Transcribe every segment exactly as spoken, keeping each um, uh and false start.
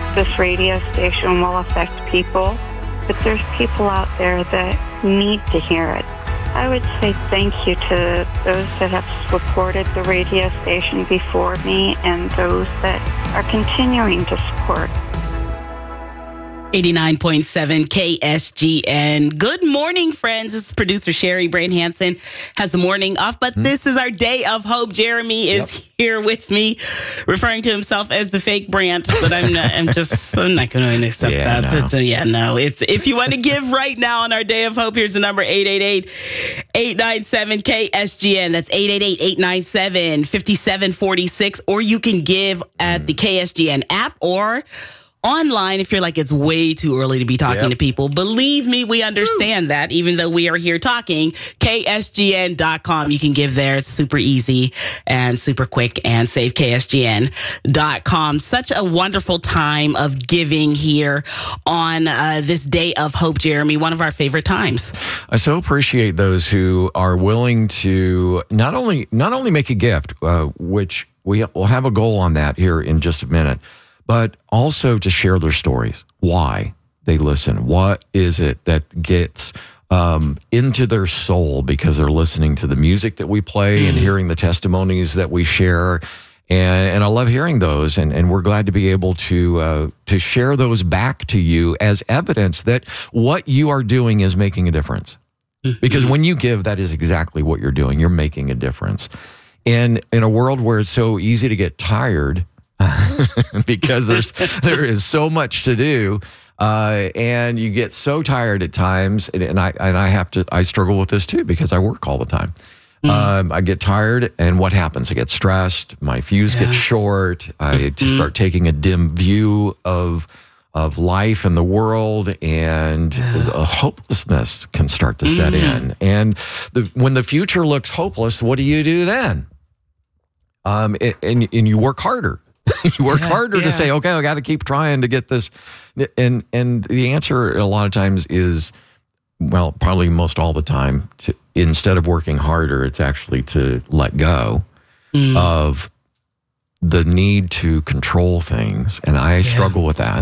this radio station will affect people, but there's people out there that need to hear it. I would say thank you to those that have supported the radio station before me and those that are continuing to support. eighty-nine point seven K S G N. Good morning, friends. This is producer Sherry. Brain Hansen has the morning off, but mm. this is our day of hope. Jeremy is yep. here with me, referring to himself as the fake Brant, but I'm not, I'm just, I'm not going to accept yeah, that. No. But, uh, yeah, no. It's if you want to give right now on our day of hope, here's the number eight eight eight, eight nine seven, K S G N. That's eight eight eight, eight nine seven, five seven four six, or you can give at mm. the K S G N app or online if you're like, it's way too early to be talking yep. to people. Believe me, we understand Woo. that, even though we are here talking. K S G N dot com. You can give there. It's super easy and super quick, and save K S G N dot com. Such a wonderful time of giving here on uh, this day of hope, Jeremy. One of our favorite times. I so appreciate those who are willing to not only not only make a gift, uh, which we will have a goal on that here in just a minute, but also to share their stories, why they listen. What is it that gets um, into their soul because they're listening to the music that we play mm. and hearing the testimonies that we share. And, and I love hearing those, and, and we're glad to be able to uh, to share those back to you as evidence that what you are doing is making a difference. Mm-hmm. Because when you give, that is exactly what you're doing. You're making a difference. And in a world where it's so easy to get tired, because there's there is so much to do, uh, and you get so tired at times, and, and I and I have to I struggle with this too because I work all the time. Mm-hmm. Um, I get tired, and what happens? I get stressed. My fuse yeah. gets short. I mm-hmm. start taking a dim view of of life and the world, and yeah. a hopelessness can start to mm-hmm. set in. And the, when the future looks hopeless, what do you do then? Um, and, and, and you work harder. You work yeah, harder yeah. to say, okay, I got to keep trying to get this. And and the answer a lot of times is, well, probably most all the time, to, instead of working harder, it's actually to let go mm. of the need to control things. And I yeah. struggle with that,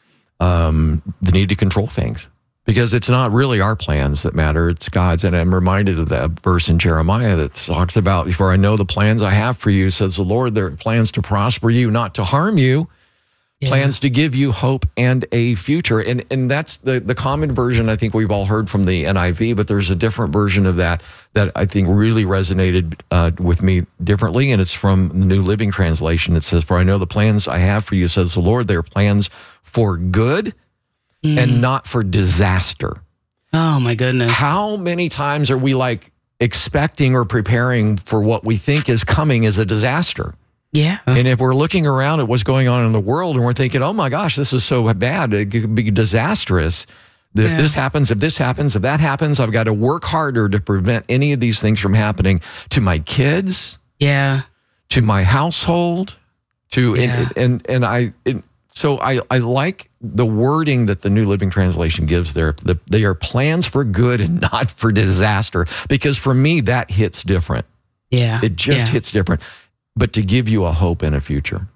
um, the need to control things. Because it's not really our plans that matter, it's God's. And I'm reminded of that verse in Jeremiah that talks about, for I know the plans I have for you, says the Lord, they're plans to prosper you, not to harm you, yeah. plans to give you hope and a future. And and that's the, the common version I think we've all heard from the N I V, but there's a different version of that that I think really resonated uh, with me differently, and it's from the New Living Translation. It says, for I know the plans I have for you, says the Lord, they're plans for good and not for disaster. Oh, my goodness. How many times are we like expecting or preparing for what we think is coming as a disaster? Yeah. And if we're looking around at what's going on in the world and we're thinking, oh my gosh, this is so bad, it could be disastrous. If yeah. this happens, if this happens, if that happens, I've got to work harder to prevent any of these things from happening to my kids, yeah, to my household, to, yeah. and, and, and I, it, So I, I like the wording that the New Living Translation gives there. The, they are plans for good and not for disaster. Because for me, that hits different. Yeah. It just yeah. hits different. But to give you a hope and a future.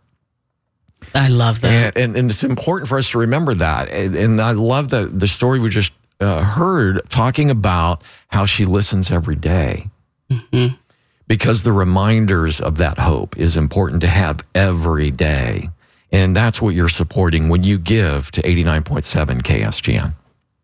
I love that. And, and, and it's important for us to remember that. And, and I love the, the story we just uh, heard talking about how she listens every day. Mm-hmm. Because the reminders of that hope is important to have every day. And that's what you're supporting when you give to eighty-nine point seven K S G N.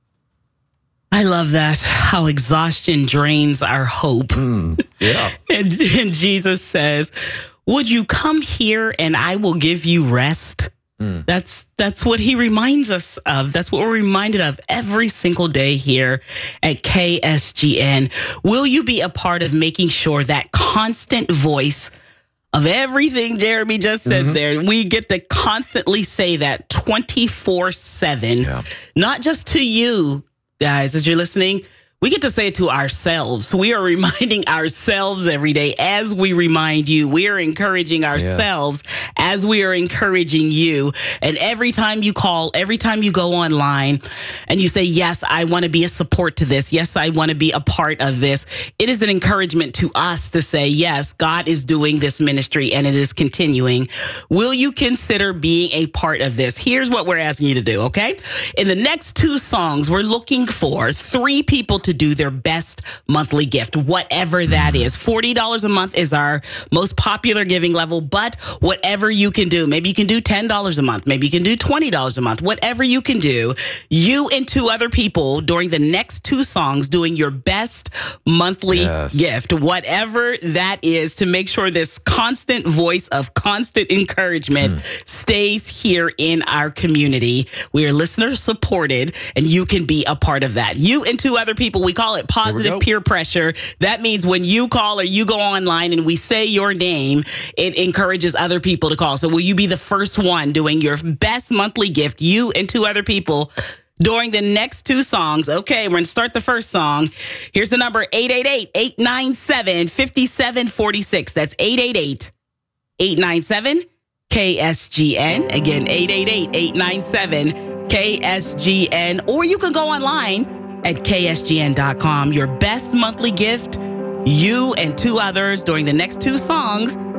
I love that, how exhaustion drains our hope. Mm, yeah. and, and Jesus says, would you come here and I will give you rest? Mm. That's that's what he reminds us of. That's what we're reminded of every single day here at K S G N. Will you be a part of making sure that constant voice of everything Jeremy just said mm-hmm. there, we get to constantly say that twenty-four seven, yeah. not just to you guys as you're listening, We get to say it to ourselves. We are reminding ourselves every day as we remind you. We are encouraging ourselves yeah. as we are encouraging you. And every time you call, every time you go online and you say, yes, I want to be a support to this. Yes, I want to be a part of this. It is an encouragement to us to say, yes, God is doing this ministry and it is continuing. Will you consider being a part of this? Here's what we're asking you to do, okay? In the next two songs, we're looking for three people to do their best monthly gift, whatever that is. forty dollars a month is our most popular giving level, but whatever you can do, maybe you can do ten dollars a month, maybe you can do twenty dollars a month, whatever you can do, you and two other people during the next two songs doing your best monthly yes. gift, whatever that is, to make sure this constant voice of constant encouragement mm. stays here in our community. We are listener supported and you can be a part of that. You and two other people, we call it positive peer pressure. That means when you call or you go online and we say your name, it encourages other people to call. So will you be the first one doing your best monthly gift, you and two other people, during the next two songs? Okay, we're going to start the first song. Here's the number, eight eight eight, eight nine seven, five seven four six. That's eight eight eight, eight nine seven, K S G N. Again, eight eight eight, eight nine seven, K S G N. Or you can go online at K S G N dot com. Your best monthly gift, you and two others during the next two songs.